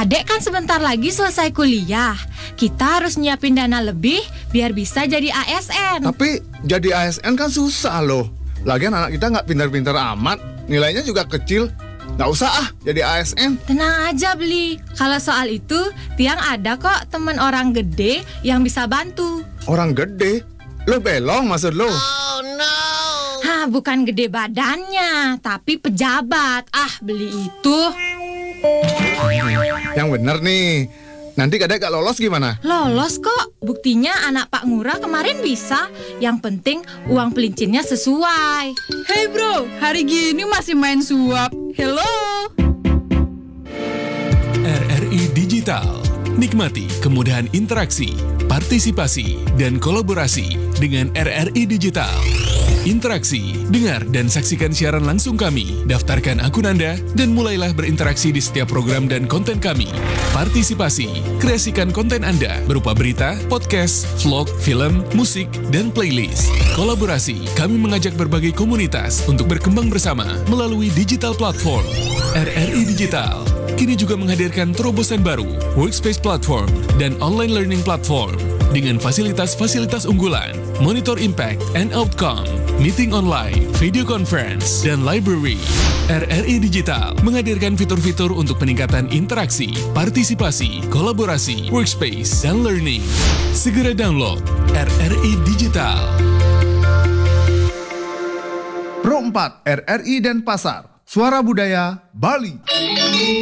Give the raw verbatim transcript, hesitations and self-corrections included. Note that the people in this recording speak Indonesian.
Adek kan sebentar lagi selesai kuliah. Kita harus nyiapin dana lebih biar bisa jadi A S N. Tapi jadi A S N kan susah loh. Lagian anak kita nggak pintar-pintar amat, nilainya juga kecil. Nggak usah ah jadi A S N. Tenang aja Beli. Kalau soal itu, Tiang ada kok temen orang gede yang bisa bantu. Orang gede? Lo belong maksud lo? Oh no. Hah, bukan gede badannya, tapi pejabat. Ah, Beli itu. Yang bener nih. Nanti kadek gak lolos gimana? Lolos kok. Buktinya anak Pak Ngurah kemarin bisa. Yang penting uang pelincinnya sesuai. Hey bro, hari gini masih main suap. Hello. R R I Digital. Nikmati kemudahan interaksi, partisipasi, dan kolaborasi dengan R R I Digital. Interaksi, dengar dan saksikan siaran langsung kami, daftarkan akun Anda, dan mulailah berinteraksi di setiap program dan konten kami. Partisipasi, kreasikan konten Anda berupa berita, podcast, vlog, film, musik, dan playlist. Kolaborasi, kami mengajak berbagai komunitas untuk berkembang bersama melalui digital platform. R R I Digital kini juga menghadirkan terobosan baru, workspace platform, dan online learning platform dengan fasilitas-fasilitas unggulan, monitor impact and outcome, meeting online, video conference, dan library. R R I Digital menghadirkan fitur-fitur untuk peningkatan interaksi, partisipasi, kolaborasi, workspace, dan learning. Segera download R R I Digital. Pro empat R R I Denpasar, Suara Budaya Bali.